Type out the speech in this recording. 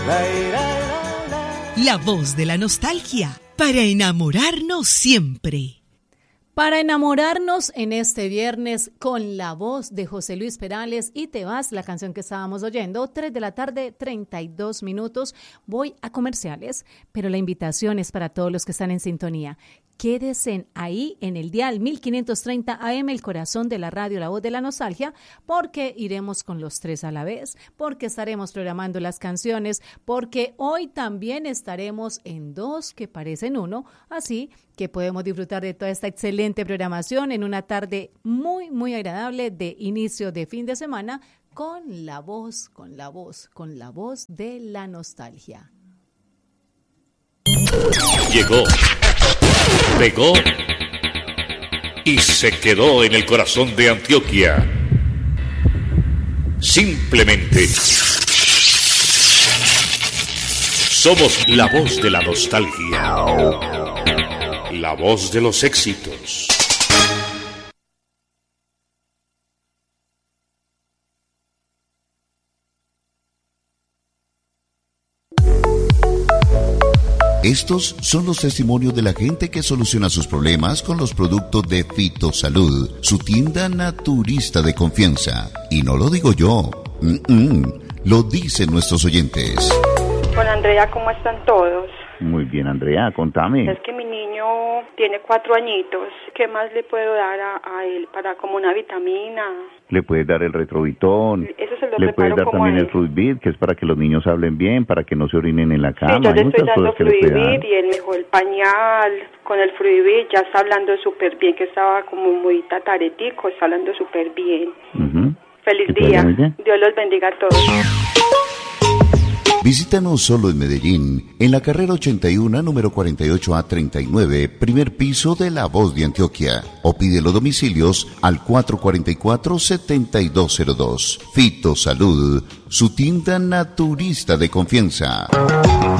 La voz de la nostalgia, para enamorarnos siempre. Para enamorarnos en este viernes con la voz de José Luis Perales y Te Vas, la canción que estábamos oyendo, 3 de la tarde, 32 minutos. Voy a comerciales, pero la invitación es para todos los que están en sintonía. Quédense ahí en el dial 1530 AM, el corazón de la radio, la voz de la nostalgia, porque iremos con los tres a la vez, porque estaremos programando las canciones, porque hoy también estaremos en dos que parecen uno, así que podemos disfrutar de toda esta excelente programación en una tarde muy, muy agradable de inicio de fin de semana con la voz de la nostalgia. Llegó, pegó y se quedó en el corazón de Antioquia. Simplemente somos la voz de la nostalgia, la voz de los éxitos. Estos son los testimonios de la gente que soluciona sus problemas con los productos de Fitosalud, su tienda naturista de confianza. Y no lo digo yo, lo dicen nuestros oyentes. Hola Andrea, ¿cómo están todos? Muy bien, Andrea, contame. Es que mi niño tiene 4 añitos. ¿Qué más le puedo dar a él para como una vitamina? Le puedes dar el Retrovitón. Eso se lo le puedes dar también el Fruitbit, que es para que los niños hablen bien, para que no se orinen en la cama. Sí, yo le estoy dando Fruitbit y él me dejó el pañal con el Fruitbit. Ya está hablando súper bien, que estaba como muy tataretico, está hablando súper bien. Feliz día. Dios los bendiga a todos. Visítanos solo en Medellín, en la carrera 81, número 48A39, primer piso de La Voz de Antioquia. O pide los domicilios al 444-7202. Fitosalud, su tienda naturista de confianza.